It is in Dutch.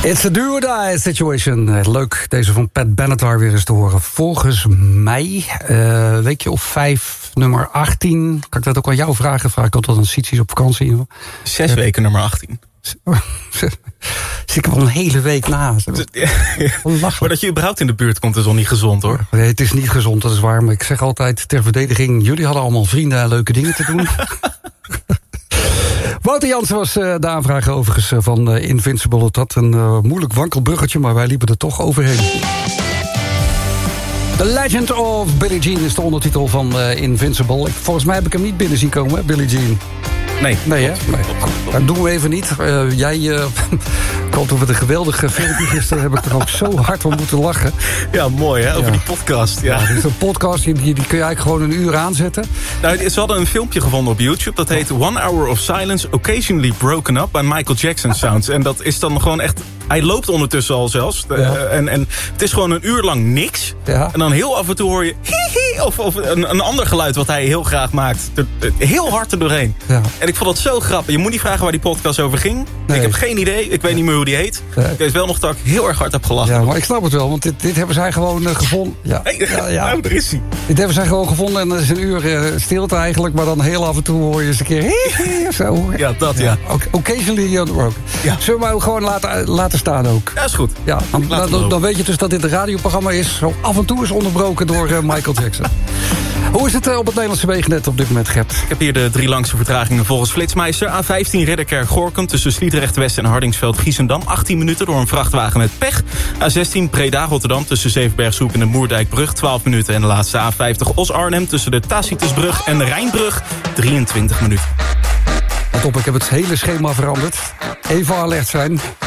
It's a do or die situation. Leuk deze van Pat Benatar weer eens te horen. Volgens mij, weekje of 5, nummer 18. Kan ik dat ook aan jou vragen? Vraag ik altijd aan Sitsies op vakantie. 6 weken nummer 18. Zit ik al een hele week na. Maar dat je überhaupt in de buurt komt is al niet gezond, hoor. Nee, het is niet gezond, dat is waar. Maar ik zeg altijd ter verdediging, jullie hadden allemaal vrienden en leuke dingen te doen. Wouter Jansen was de aanvrager overigens van Invincible. Het had een moeilijk wankel bruggetje, maar wij liepen er toch overheen. The Legend of Billie Jean is de ondertitel van Invincible. Volgens mij heb ik hem niet binnen zien komen, hè, Billie Jean. Nee. Nee, hè? Nee. Dat doen we even niet. Ik hoop dat we de geweldige filmpje gisteren heb ik er ook zo hard om moeten lachen. Ja, mooi hè, over die podcast. Ja, dit is een podcast, die kun je eigenlijk gewoon een uur aanzetten. Nou, ze hadden een filmpje gevonden op YouTube. Dat heet 1 Hour of Silence Occasionally Broken Up by Michael Jackson Sounds. En dat is dan gewoon echt... Hij loopt ondertussen al zelfs. Ja. En het is gewoon een uur lang niks. Ja. En dan heel af en toe hoor je... Hihi, of een ander geluid wat hij heel graag maakt. Heel hard er doorheen. Ja. En ik vond dat zo grappig. Je moet niet vragen waar die podcast over ging. Nee. Ik heb geen idee. Ik weet niet meer hoe die heet. Nee. Ik weet wel nog dat ik heel erg hard heb gelachen. Ja, maar ik snap het wel. Want dit hebben zij gewoon gevonden. Ja. Hey, nou, daar is hij. Dit hebben zij gewoon gevonden. En dat is een uur stilte eigenlijk. Maar dan heel af en toe hoor je eens een keer... Hihi, of zo. Ja, dat ja. Occasionally unbroken. Ja. Zullen we hem gewoon laten staan ook? Ja, is goed. Ja, dan weet je dus dat dit een radioprogramma is. Zo af en toe is onderbroken door Michael Jackson. Hoe is het op het Nederlandse wegennet op dit moment, Gert? Ik heb hier de 3 langste vertragingen volgens Flitsmeister. A15 Ridderkerk-Gorkum tussen Sliedrecht-West en Hardingsveld-Giessendam. 18 minuten door een vrachtwagen met pech. A16 Breda-Rotterdam tussen Zevenbergshoek en de Moerdijkbrug. 12 minuten. En de laatste A50 Os-Arnhem tussen de Tacitusbrug en de Rijnbrug. 23 minuten. Top, ik heb het hele schema veranderd. Even alert zijn.